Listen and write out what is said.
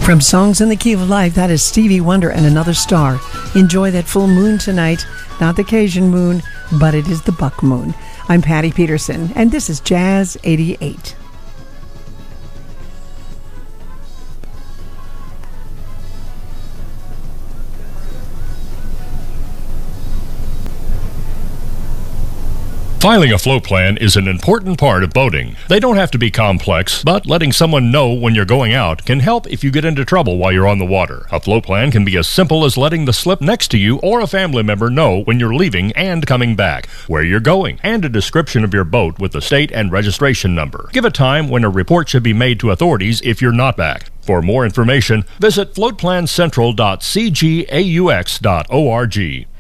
From Songs in the Key of Life, that is Stevie Wonder and Another Star. Enjoy that full moon tonight. Not the Cajun moon, but it is the buck moon. I'm Patty Peterson, and this is Jazz 88. Filing a float plan is an important part of boating. They don't have to be complex, but letting someone know when you're going out can help if you get into trouble while you're on the water. A float plan can be as simple as letting the slip next to you or a family member know when you're leaving and coming back, where you're going, and a description of your boat with the state and registration number. Give a time when a report should be made to authorities if you're not back. For more information, visit floatplancentral.cgaux.org.